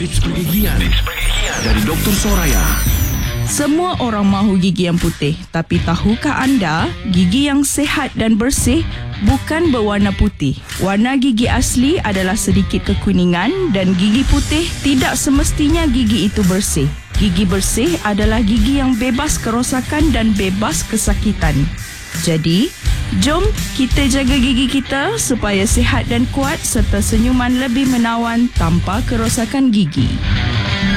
Tips pergigian dari Dr. Soraya. Semua orang mahu gigi yang putih, tapi tahukah anda gigi yang sihat dan bersih bukan berwarna putih? Warna gigi asli adalah sedikit kekuningan dan gigi putih tidak semestinya gigi itu bersih. Gigi bersih adalah gigi yang bebas kerosakan dan bebas kesakitan. Jadi, jom kita jaga gigi kita supaya sihat dan kuat serta senyuman lebih menawan tanpa kerosakan gigi.